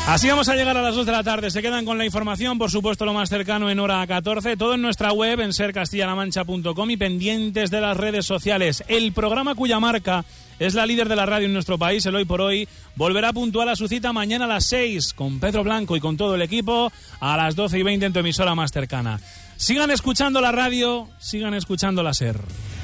Así vamos a llegar a las 2 de la tarde. Se quedan con la información, por supuesto, lo más cercano en hora 14. Todo en nuestra web, en sercastillalamancha.com, y pendientes de las redes sociales. El programa cuya marca es la líder de la radio en nuestro país, el Hoy por Hoy, volverá puntual a su cita mañana a las 6 con Pedro Blanco y con todo el equipo a las 12:20 en tu emisora más cercana. Sigan escuchando la radio, sigan escuchando la SER.